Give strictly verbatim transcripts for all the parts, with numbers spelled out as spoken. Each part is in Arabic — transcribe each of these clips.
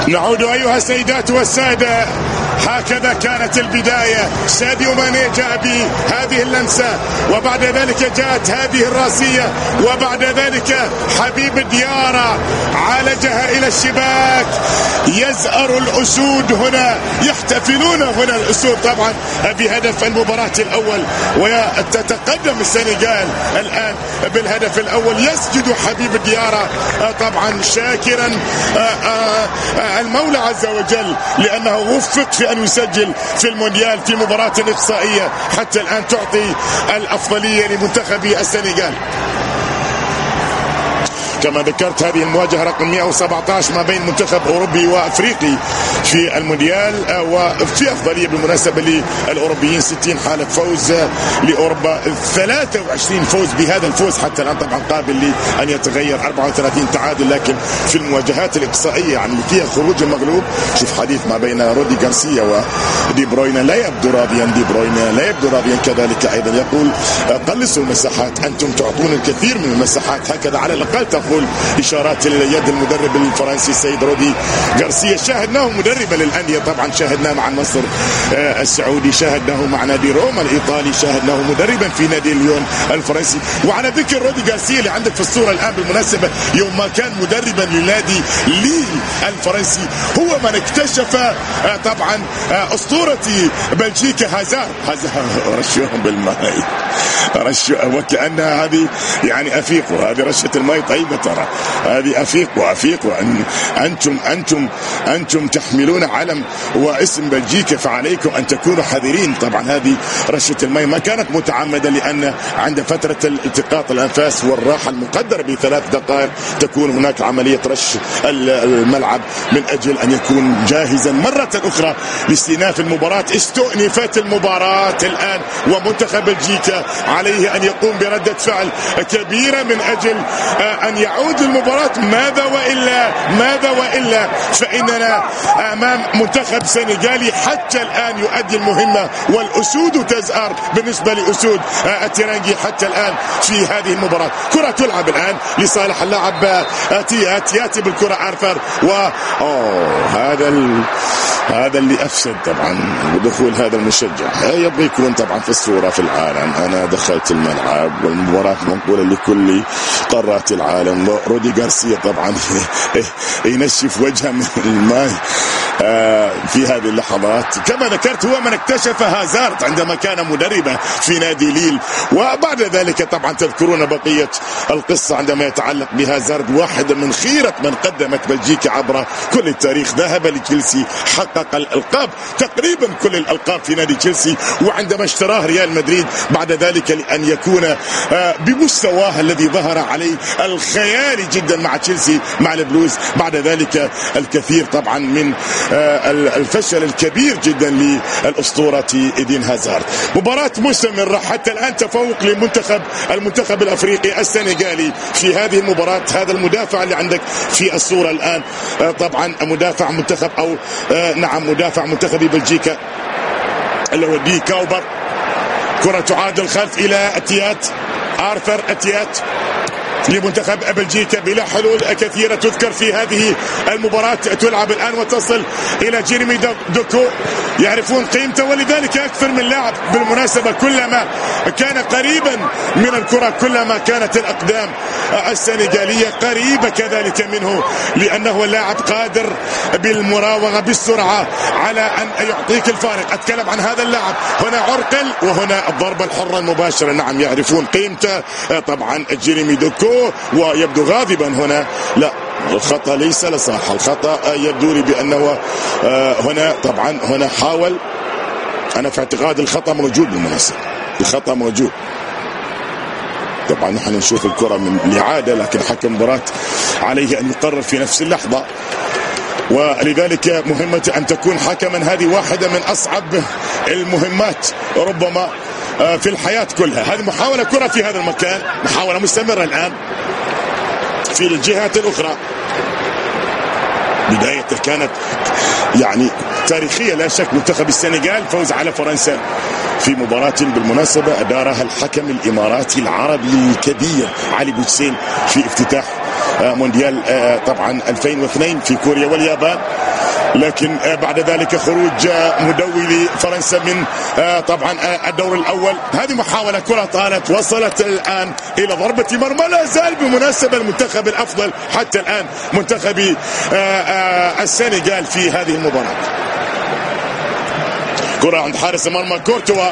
نعود أيها السيدات والسادة، هكذا كانت البداية. ساديو ماني جاء بهذه اللمسة، وبعد ذلك جاءت هذه الراسية، وبعد ذلك حبيب ديارة عالجها إلى الشباك. يزأر الأسود هنا، يحتفلون هنا الأسود طبعا بهدف المباراة الأول، وتتقدم السنغال الآن بالهدف الأول. يسجد حبيب ديارة طبعا شاكرا المولى عز وجل لأنه وفق في أن يسجل في المونديال في مباراة إقصائية حتى الآن تعطي الأفضلية لمنتخب السنغال. كما ذكرت هذه المواجهة رقم مئة وسبعة عشر ما بين منتخب أوروبي وأفريقي في المونديال، وفي أفضلية بالمناسبة للأوروبيين ستين حالة فوز لأوروبا، ثلاثة وعشرين فوز بهذا الفوز حتى الآن طبعا قابل لأن يتغير، أربعة وثلاثين تعادل. لكن في المواجهات الإقصائية يعني فيها خروج المغلوب، شوف حديث ما بين رودي غارسيا ودي بروين، لا يبدو راضيا دي بروين، لا يبدو راضيا كذلك أيضا. يقول قلصوا المساحات، أنتم تعطون الكثير من المساحات، هكذا على الأقل تقول إشارات اليد المدرب الفرنسي السيد رودي غارسيا. شاهدناه مدربا للأندية طبعا، شاهدناه مع النصر السعودي، شاهدناه مع نادي روما الإيطالي، شاهدناه مدربا في نادي ليون الفرنسي. وعلى ذكر رودي غارسيا اللي عندك في الصورة الآن بالمناسبة، يوم ما كان مدربا لنادي ليل الفرنسي هو من اكتشف طبعا أسطورة بلجيكا هازار. هازار رشوهم بالماء، رشوا وكأنها هذه يعني أفيقوا، هذه رشة الماء طيبة ترى، هذه أفيقوا أفيقوا أن أنتم أنتم أنتم تحملون علم واسم بلجيكا، فعليكم أن تكونوا حذرين. طبعا هذه رشة الماء ما كانت متعمدة، لأن عند فترة التقاط الأنفاس والراحة المقدرة بثلاث دقائق تكون هناك عملية رش الملعب من أجل أن يكون جاهزا مرة أخرى لاستئناف المباراة. استؤنفت المباراة الآن، ومنتخب بلجيكا عليه أن يقوم بردة فعل كبيرة من أجل أن يعود للمباراة. ماذا وإلا ماذا وإلا فإننا أمام منتخب سنغالي حتى الآن يؤدي المهمة، والأسود تزأر بالنسبة لأسود الترنجي حتى الآن في هذه المباراة. كرة تلعب الآن لصالح اللاعب تيات، ياتي بالكرة آرثر، و أوه هذا ال... هذا اللي أفسد طبعا بدخول هذا المشجع. يبغى يكون طبعا في الصورة في العالم، أنا دخلت الملعب والمباراة منقولة لكل قارات العالم. رودي غارسيا طبعا ينشف وجهه من الماء في هذه اللحظات. كما ذكرت هو من اكتشف هازارد عندما كان مدربا في نادي ليل، وبعد ذلك طبعا تذكرون بقية القصة عندما يتعلق بهازارد، واحد من خيرة من قدمت بلجيكا عبر كل التاريخ. ذهب لتشيلسي، حقق الألقاب تقريبا كل الألقاب في نادي تشيلسي، وعندما اشتراه ريال مدريد بعد ذلك لأن يكون بمستواه الذي ظهر عليه الخيالي جدا مع تشيلسي مع البلوز، بعد ذلك الكثير طبعا من الفشل الكبير جدا للأسطورة إيدين هازارد. مباراة مستمرة حتى الآن، تفوق لمنتخب المنتخب الأفريقي السنغالي في هذه المباراة. هذا المدافع اللي عندك في الصورة الآن طبعا مدافع منتخب أو نعم مدافع منتخب بلجيكا اللي هو دي كاوبر. كرة تعاد الخلف إلى أتيات، آرثر أتيات لمنتخب بلجيكا بلا حلول كثيرة تذكر في هذه المباراة. تلعب الآن وتصل إلى جيريمي دوكو، يعرفون قيمته، ولذلك أكثر من لاعب بالمناسبة كلما كان قريبا من الكرة كلما كانت الأقدام السنغالية قريبة كذلك منه، لأنه اللاعب قادر بالمراوغة بالسرعة على أن يعطيك الفارق. أتكلم عن هذا اللاعب، هنا عرقل وهنا الضربة الحرة المباشرة. نعم يعرفون قيمته طبعا جيريمي دوكو، ويبدو غاضبا هنا. لا، الخطأ ليس لصالح، الخطأ يبدو لي بأنه هنا طبعا هنا حاول. أنا في اعتقاد الخطأ موجود بالمناسبة، الخطأ موجود طبعا. نحن نشوف الكرة من الإعادة، لكن حكم المباراة عليه أن يقرر في نفس اللحظة، ولذلك مهمة أن تكون حكما هذه واحدة من أصعب المهمات ربما في الحياة كلها. هذه محاولة كرة في هذا المكان، محاولة مستمرة الآن في الجهات الأخرى. بداية كانت يعني تاريخية لا شك. منتخب السنغال فوز على فرنسا في مباراة بالمناسبة أدارها الحكم الإماراتي العربي الكبير علي بوتسين في افتتاح مونديال طبعا ألفين واثنين في كوريا واليابان. لكن بعد ذلك خروج مدوي لفرنسا من طبعا الدور الاول. هذه محاولة كرة طالت وصلت الان الى ضربة مرمى. لا زال بمناسبة المنتخب الافضل حتى الان منتخب السنغال في هذه المباراة. كرة عند حارس المرمى كورتوا،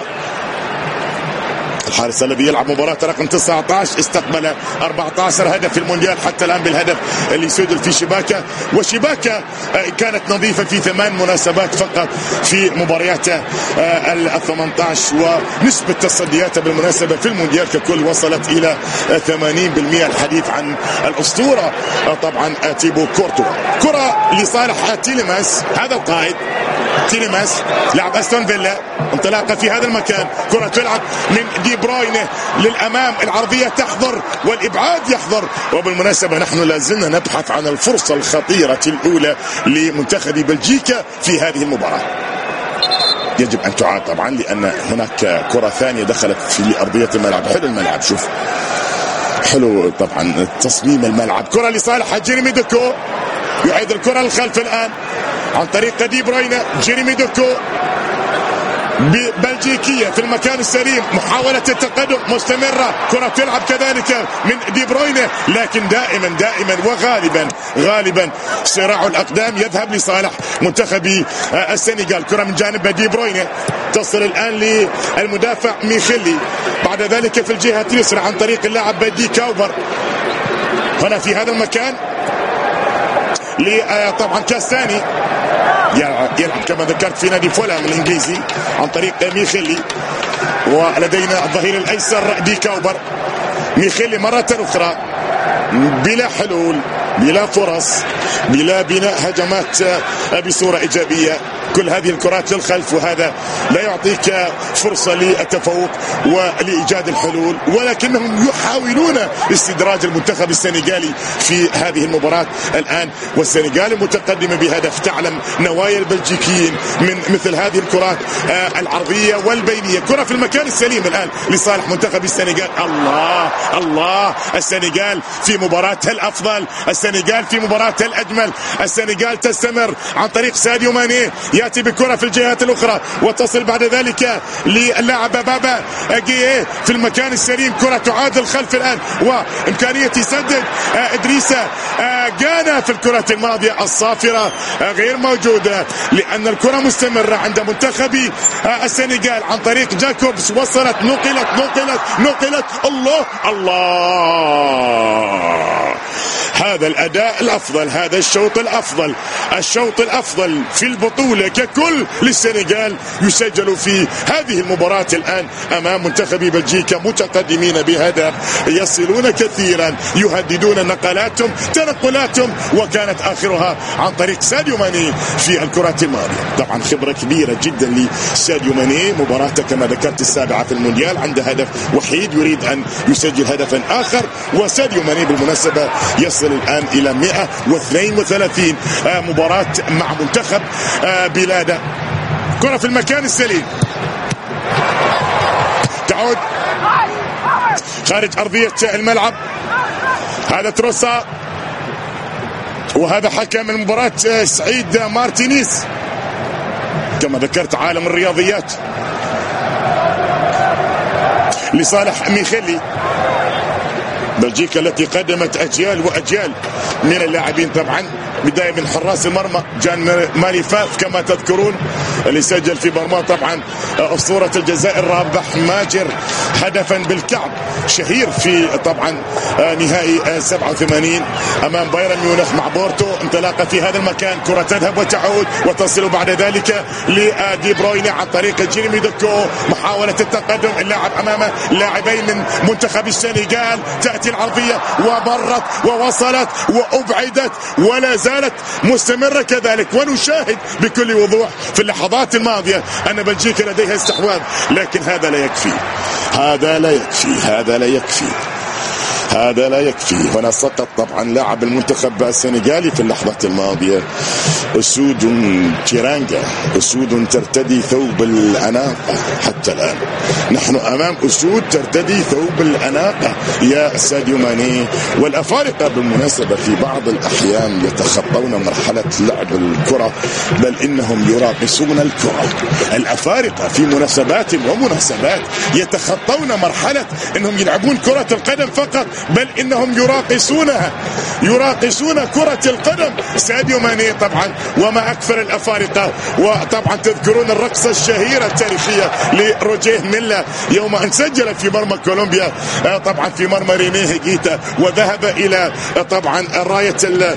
الحارس الذي يلعب مباراة رقم تسعة عشر، استقبل أربعة عشر هدف في المونديال حتى الآن بالهدف اللي سجل في شباكة، وشباكة كانت نظيفة في ثمان مناسبات فقط في مبارياته ال ثمانية عشر، ونسبة تصدياته بالمناسبة في المونديال ككل وصلت إلى ثمانين بالمئة. الحديث عن الأسطورة طبعا تيبو كورتوا. كرة لصالح تيليماس، هذا القائد تيليماس لاعب أستون فيلا، انطلاقه في هذا المكان. كرة تلعب من دي بروينه للأمام، العرضية تحضر والإبعاد يحضر. وبالمناسبة نحن لازلنا نبحث عن الفرصة الخطيرة الأولى لمنتخب بلجيكا في هذه المباراة. يجب أن تعاد طبعا لأن هناك كرة ثانية دخلت في أرضية الملعب. حلو الملعب، شوف حلو طبعا تصميم الملعب. كرة لصالح جيريمي دوكو، يعيد الكرة للخلف الآن عن طريق دي بروينه. جيريمي دوكو بلجيكية في المكان السليم، محاولة التقدم مستمرة. كرة تلعب كذلك من دي بروينه، لكن دائما دائما وغالبا غالبا صراع الأقدام يذهب لصالح منتخب السنغال. كرة من جانب دي بروينه تصل الآن للمدافع ميخيلي، بعد ذلك في الجهة اليسرى عن طريق اللاعب دي كاوبر. هنا في هذا المكان طبعا كاستاني يلعب كما ذكرت في نادي فولهام الانجليزي عن طريق ميخيلي، ولدينا الظهير الايسر دي كاوبر. ميخيلي مرة اخرى بلا حلول، بلا فرص، بلا بناء هجمات بصورة ايجابية. كل هذه الكرات للخلف، وهذا لا يعطيك فرصة للتفوق ولإيجاد الحلول، ولكنهم يحاولون استدراج المنتخب السنغالي في هذه المباراة الآن. والسنغال متقدمة بهدف. تعلم نوايا البلجيكيين من مثل هذه الكرات العرضية والبينية. كرة في المكان السليم الآن لصالح منتخب السنغال. الله الله، السنغال في مباراتها الأفضل، السنغال في مباراتها الأجمل. السنغال تستمر عن طريق ساديو ماني، يأتي بكرة في الجهات الأخرى وتصل بعد ذلك للاعب بابا أجيه في المكان السليم. كرة تعاد الخلف الآن، وإمكانية يسدد إدريسا جانا في الكرة الماضية الصافرة غير موجودة، لأن الكرة مستمرة عند منتخب السنغال عن طريق جاكوبس. وصلت، نقلت نقلت نقلت الله الله، هذا الأداء الأفضل، هذا الشوط الأفضل، الشوط الأفضل في البطولة ككل للسنغال يسجل في هذه المباراة الآن أمام منتخب بلجيكا، متقدمين بهدف، يصلون كثيرا، يهددون نقلاتهم تنقلاتهم، وكانت آخرها عن طريق ساديو ماني في الكرات الماضية. طبعا خبرة كبيرة جدا لساديو ماني، مباراته كما ذكرت السابعة في المونديال، عنده هدف وحيد، يريد أن يسجل هدفا آخر. وساديو ماني بالمناسبة يصل الآن إلى مئة واثنين وثلاثين مباراة مع منتخب بلاده. كرة في المكان السليم، تعود خارج أرضية الملعب. هذا تروسا، وهذا حكم المباراة سعيد مارتينيز كما ذكرت عالم الرياضيات، لصالح ميخيلي. بلجيكا التي قدمت أجيال وأجيال من اللاعبين، طبعا بداية من حراس المرمى جان مالي فاف كما تذكرون، اللي سجل في مرمى طبعا أسطورة الجزائر رابح ماجر هدفا بالكعب شهير في طبعا نهائي سبعة وثمانين أمام بايرن ميونخ مع بورتو. انطلاقة في هذا المكان، كرة تذهب وتعود وتصل بعد ذلك لدي بروينه عن طريق جيريمي دوكو. محاولة التقدم، اللاعب أمامه لاعبين من منتخب السنغال، تأتي العرضية ومرت ووصلت وأبعدت ولا زالت مستمرة كذلك. ونشاهد بكل وضوح في اللحظات الماضية أن بلجيكا لديها استحواذ، لكن هذا لا يكفي، هذا لا يكفي، هذا لا يكفي. هذا لا يكفي. هنا سقط طبعا لاعب المنتخب السنغالي في اللحظة الماضية. أسود تيرانجا، أسود ترتدي ثوب الأناقة حتى الآن. نحن أمام أسود ترتدي ثوب الأناقة يا ساديو ماني. والأفارقة بالمناسبة في بعض الأحيان يتخطون مرحلة لعب الكرة، بل إنهم يراقصون الكرة. الأفارقة في مناسبات ومناسبات يتخطون مرحلة إنهم يلعبون كرة القدم فقط، بل إنهم يراقصونها، يراقصون كرة القدم. ساديو ماني طبعا وما أكثر الأفارقة. وطبعا تذكرون الرقصة الشهيرة التاريخية لروجيه ميلا يوم أن سجل في مرمى كولومبيا، طبعا في مرمى رينيه هيجيتا، وذهب إلى طبعا راية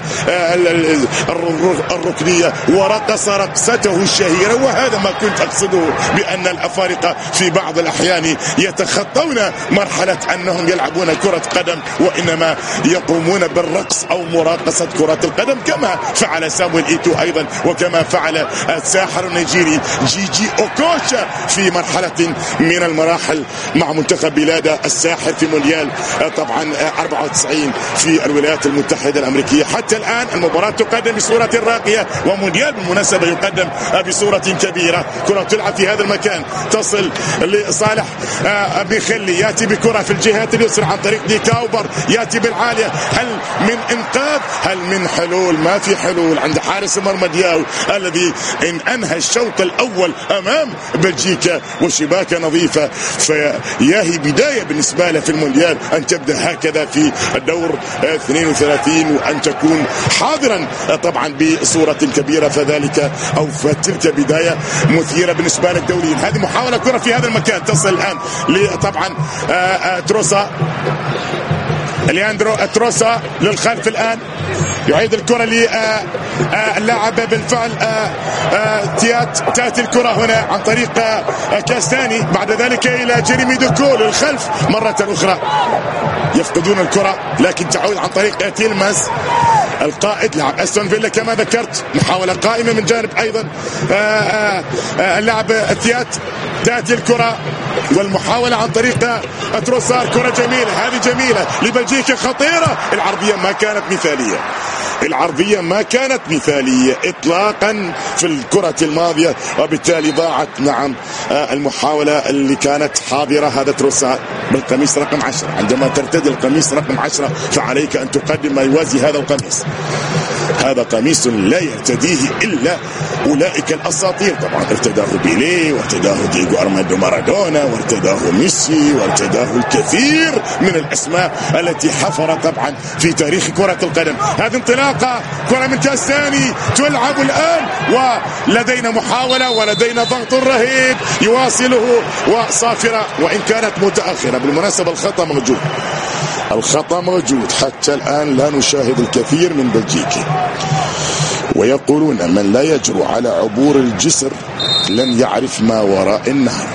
الركنية ورقص رقصته الشهيرة. وهذا ما كنت أقصده، بأن الأفارقة في بعض الأحيان يتخطون مرحلة أنهم يلعبون كرة قدم، وإنما يقومون بالرقص أو مراقصة كرة القدم، كما فعل سامويل إيتو أيضا، وكما فعل الساحر النيجيري جيجي أوكوشا في مرحلة من المراحل مع منتخب بلاد الساحر في مونديال طبعا أربعة وتسعين في الولايات المتحدة الأمريكية. حتى الآن المباراة تقدم بصورة راقية، ومونديال بالمناسبة يقدم بصورة كبيرة. كرة تلعب في هذا المكان تصل لصالح بيخلي، يأتي بكرة في الجهة اليسرى عن طريق دي كاوبر، يأتي بالعالية. هل من إنقاذ؟ هل من حلول؟ ما في حلول عند حارس مرمى دياو الذي إن أنهى الشوط الأول أمام بلجيكا وشباكة نظيفة. فياهي بداية بالنسبة له في المونديال أن تبدأ هكذا في الدور اثنين وثلاثين، وأن تكون حاضرا طبعا بصورة كبيرة. فذلك أو فتلك بداية مثيرة بالنسبة للدوليين. هذه محاولة كرة في هذا المكان تصل الآن طبعا تروسا، لياندرو تروسا للخلف الآن، يعيد الكرة للاعب بالفعل تيات. تأتي الكرة هنا عن طريق كاستاني، بعد ذلك إلى جيريمي دوكو للخلف مرة أخرى. يفقدون الكرة لكن تعود عن طريق تيلماس القائد لاعب استون فيلا كما ذكرت. محاولة قائمة من جانب أيضا اللاعب تيات. تأتي الكرة والمحاولة عن طريق تروسار. كرة جميلة، هذه جميلة لبلجيكا، خطيرة. العرضية ما كانت مثالية، العرضية ما كانت مثالية إطلاقا في الكرة الماضية، وبالتالي ضاعت نعم المحاولة اللي كانت حاضرة. هذا تروسار بالقميص رقم عشرة. عندما ترتدي القميص رقم عشرة فعليك أن تقدم ما يوازي هذا القميص. هذا قميص لا يرتديه إلا أولئك الأساطير. طبعا ارتداه بيليه، وارتداه دييغو أرماندو مارادونا، وارتداه ميسي، وارتداه الكثير من الأسماء التي حفر طبعا في تاريخ كرة القدم. هذه انطلاقة كرة من كاستاني تلعب الآن، ولدينا محاولة ولدينا ضغط رهيب يواصله وصافرة، وإن كانت متأخرة. بالمناسبة الخطأ موجود، الخطأ موجود. حتى الآن لا نشاهد الكثير من بلجيكا، ويقولون من لا يجرؤ على عبور الجسر لن يعرف ما وراء النهر.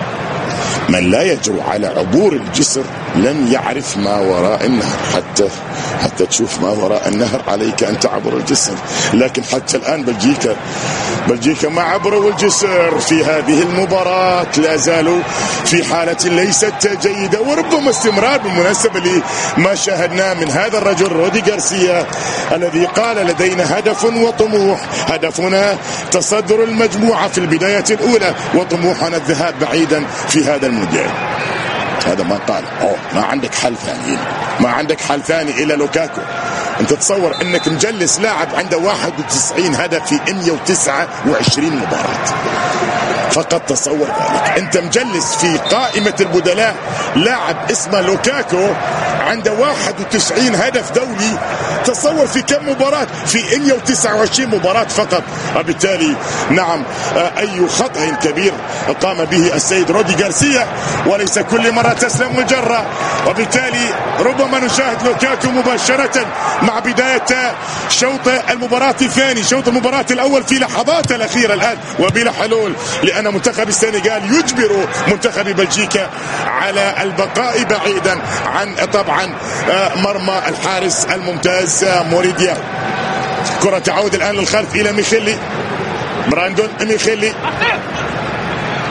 من لا يجرؤ على عبور الجسر لن يعرف ما وراء النهر. حتى حتى تشوف ما وراء النهر عليك أن تعبر الجسر. لكن حتى الآن بلجيكا بلجيكا ما عبروا الجسر في هذه المباراة، لا زالوا في حالة ليست جيدة، وربما استمرار بالمناسبة لما شاهدناه من هذا الرجل رودي غارسيا الذي قال لدينا هدف وطموح. هدفنا تصدر المجموعة في البداية الأولى، وطموحنا الذهاب بعيدا في هذا المونديال. هذا ما قال. أوه ما عندك حل ثاني، ما عندك حل ثاني إلى لوكاكو. أنت تصور أنك مجلس لاعب عنده واحد وتسعين هدف في مئة وتسعة وعشرين مباراة فقط. تصور ذلك، أنت مجلس في قائمة البدلاء لاعب اسمه لوكاكو عنده واحد وتسعين هدف دولي. تصور في كم مباراة؟ في مئة وتسعة وعشرين مباراة فقط. وبالتالي نعم أي خطأ كبير قام به السيد رودي غارسيا، وليس كل مرة تسلم الجرة. وبالتالي ربما نشاهد لوكاكو مباشرة مع بداية شوط المباراة الثاني، شوط المباراة الأول في لحظات الأخيرة الآن وبلا حلول، لأن منتخب السنغال يجبر منتخب بلجيكا على البقاء بعيدا عن طبعا مرمى الحارس الممتاز موريديا. كرة تعود الآن للخلف إلى ميخيلي، براندون ميخيلي.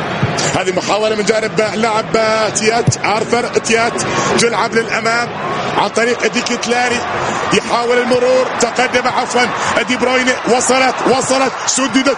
هذه محاولة من جانب لاعب تيات، آرثر تيات، تلعب للأمام عن طريق دي كتلاري يحاول المرور، تقدم عفوا دي بروين، وصلت وصلت سددت،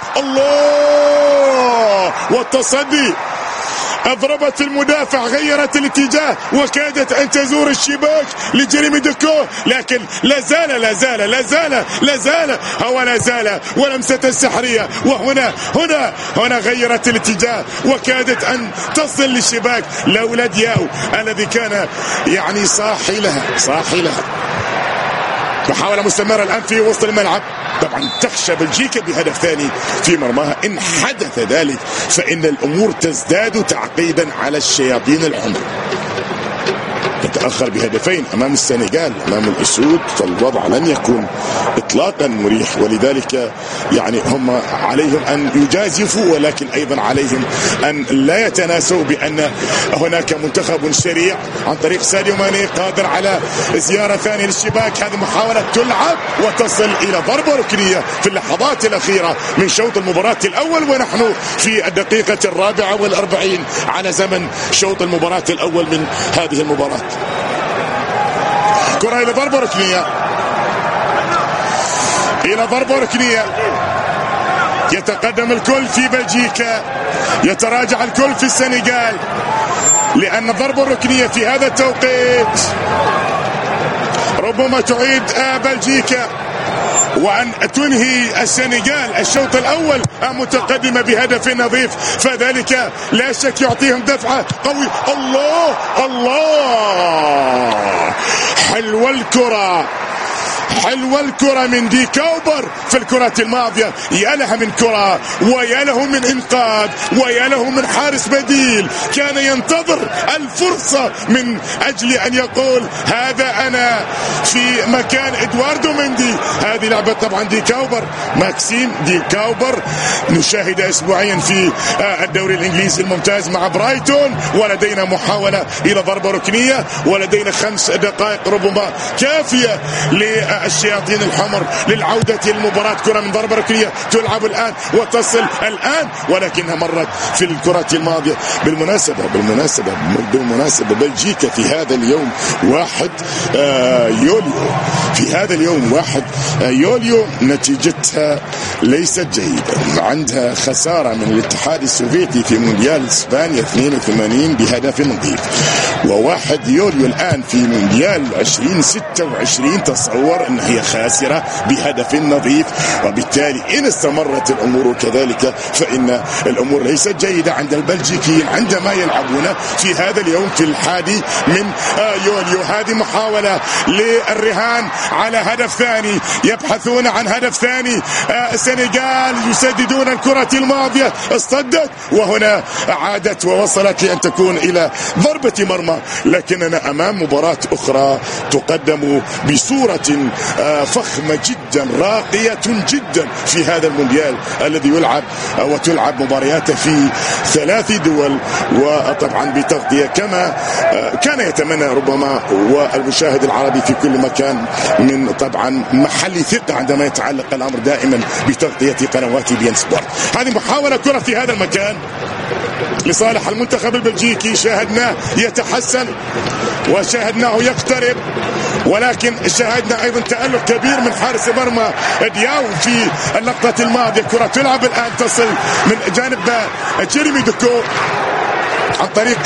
الله والتصدي اضربت في المدافع، غيرت الاتجاه وكادت ان تزور الشباك لجيريمي دوكو، لكن لا زال لا زال لا زال لا زال هو لا زال ولمسة السحرية، وهنا هنا هنا غيرت الاتجاه وكادت ان تصل للشباك لولا دياو الذي كان يعني صاحي لها صاحي لها. محاولة مستمرة الآن في وسط الملعب، طبعا تخشى بلجيكا بهدف ثاني في مرماها، إن حدث ذلك فإن الأمور تزداد تعقيدا على الشياطين الحمر. تتأخر بهدفين أمام السنغال أمام الأسود، فالوضع لن يكون إطلاقا مريح، ولذلك يعني هم عليهم أن يجازفوا، ولكن أيضا عليهم أن لا يتناسوا بأن هناك منتخب سريع عن طريق ساديو ماني قادر على زيارة ثانية للشباك. هذه محاولة تلعب وتصل إلى ضربة ركنية في اللحظات الأخيرة من شوط المباراة الأول، ونحن في الدقيقة الرابعة والأربعين على زمن شوط المباراة الأول من هذه المباراة. كرة إلى ضربة ركنية، إلى ضربة ركنية. يتقدم الكل في بلجيكا، يتراجع الكل في السنغال، لأن الضربة الركنية في هذا التوقيت ربما تعيد بلجيكا وأن تنهي السنغال الشوط الأول متقدمة بهدف نظيف، فذلك لا شك يعطيهم دفعة قوية. الله الله، حلوة الكرة، حلوة الكرة من دي كوبر في الكرة الماضية، يا لها من كرة ويا له من انقاذ ويا له من حارس بديل كان ينتظر الفرصة من أجل أن يقول هذا أنا في مكان إدواردو مندي. هذه لعبة طبعا دي كوبر، ماكسيم دي كوبر، نشاهدها أسبوعيا في الدوري الإنجليزي الممتاز مع برايتون. ولدينا محاولة إلى ضربة ركنية، ولدينا خمس دقائق ربما كافية للشياطين الحمر للعودة للمباراة. كرة من ضربة ركنية تلعب الآن وتصل الآن، ولكنها مرت في الكرة الماضية. بالمناسبة بالمناسبة بالمناسبة بلجيكا في هذا اليوم واحد آه يوليو في هذا اليوم واحد آه يوليو نتيجتها ليست جيدة، عندها خسارة من الاتحاد السوفيتي في مونديال اسبانيا اثنين وثمانين بهدف نظيف، وواحد يوليو الآن في مونديال عشرين ستة وعشرين تصور أن هي خاسرة بهدف نظيف، وبالتالي إن استمرت الأمور كذلك فإن الأمور ليست جيدة عند البلجيكيين عندما يلعبون في هذا اليوم في الحادي من يوليو. هذه محاولة للرهان على هدف ثاني، يبحثون عن هدف ثاني. السنغال يسددون الكرة الماضية، اصطدت وهنا عادت ووصلت لأن تكون إلى ضربة مرمى، لكننا أمام مباراة أخرى تقدم بصورة فخمة جدا راقية جدا في هذا المونديال الذي يلعب وتلعب مبارياته في ثلاث دول، وطبعا بتغطية كما كان يتمنى ربما والمشاهد العربي في كل مكان من طبعا محل ثقة عندما يتعلق الأمر دائما بتغطية قنوات بي إن سبورت. هذه محاولة كرة في هذا المكان لصالح المنتخب البلجيكي، شاهدناه يتحسن وشاهدناه يقترب، ولكن شاهدنا ايضا تألق كبير من حارس مرمى دياو في اللقطة الماضية. كرة تلعب الآن تصل من جانب جيريمي دوكو عن طريق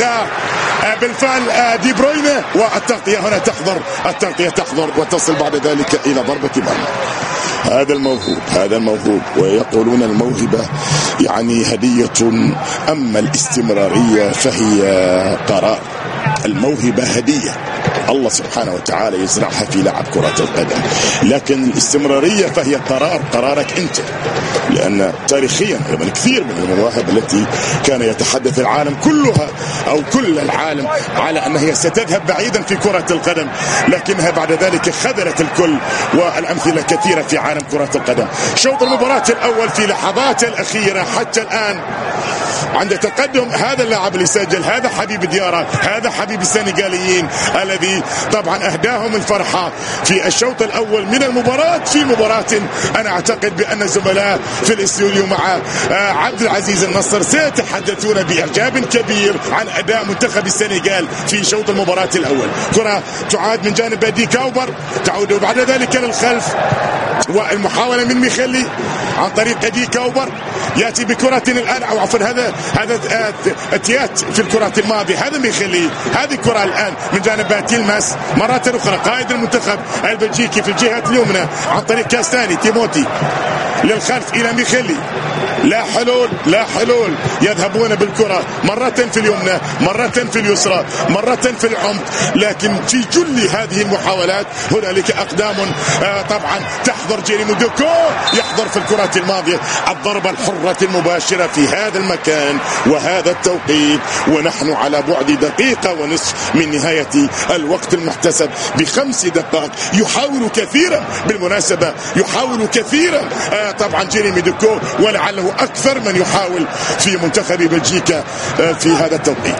بالفعل دي بروين، والتغطية هنا تحضر التغطية تحضر وتصل بعد ذلك إلى ضربة مرمى. هذا الموهوب هذا الموهوب ويقولون الموهبة يعني هدية، أما الاستمرارية فهي قرار. الموهبة هدية الله سبحانه وتعالى يزرعها في لعب كرة القدم، لكن الاستمرارية فهي قرار قرارك أنت، لأن تاريخيا الكثير من المواهب التي كان يتحدث العالم كلها أو كل العالم على أنها ستذهب بعيدا في كرة القدم، لكنها بعد ذلك خذلت الكل، والأمثلة كثيرة في عالم كرة القدم. شوط المباراة الأول في لحظات الأخيرة حتى الآن عند تقدم هذا اللاعب اللي سجل، هذا حبيب ديارة، هذا حبيب السنغاليين الذي طبعا أهداهم الفرحة في الشوط الأول من المباراة، في مباراة أنا أعتقد بأن الزملاء في الاستوديو مع عبد العزيز النصر سيتحدثون بإعجاب كبير عن أداء منتخب السنغال في شوط المباراة الأول. كرة تعاد من جانب بادي كاوبر، تعود بعد ذلك للخلف، والمحاولة من ميخيلي عن طريق بادي كاوبر، يأتي بكرة الآن، أو عفوا هذا هذا اتيات في الكرة الماضية، هذا ميخيلي، هذه الكرة الآن من جانب تيلماس مرة أخرى قائد المنتخب البلجيكي في الجهة اليمنى عن طريق كاستاني تيموتي للخلف إلى ميخيلي، لا حلول لا حلول، يذهبون بالكرة مرة في اليمنى مرة في اليسرى مرة في العمق، لكن في جل هذه المحاولات هنالك أقدام آه طبعا تحضر جيريمي دوكو، يحضر في الكرة الماضية الضربة الحرة المباشرة في هذا المكان وهذا التوقيت، ونحن على بعد دقيقة ونصف من نهاية الوقت المحتسب بخمس دقائق. يحاول كثيرا بالمناسبة، يحاول كثيرا آه طبعا جيريمي دوكو، ولعله أكثر من يحاول في منتخب بلجيكا في هذا التوقيت.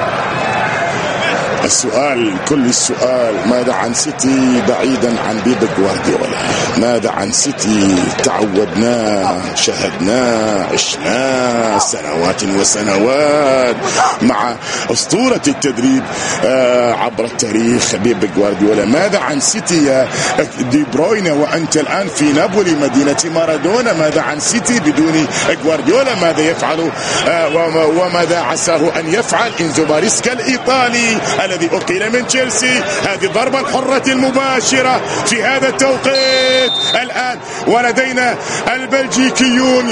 السؤال كل السؤال، ماذا عن سيتي بعيدا عن بيب جوارديولا؟ ماذا عن سيتي تعودناه شاهدناه عشناه سنوات وسنوات مع أسطورة التدريب عبر التاريخ بيب جوارديولا؟ ماذا عن سيتي يا دي بروين وأنت الآن في نابولي مدينة مارادونا؟ ماذا عن سيتي بدون جوارديولا؟ ماذا يفعل وماذا عساه أن يفعل إنزو ماريسكا الإيطالي الذي أقيل من تشيلسي؟ هذه الضربة الحرة المباشرة في هذا التوقيت الآن، ولدينا البلجيكيون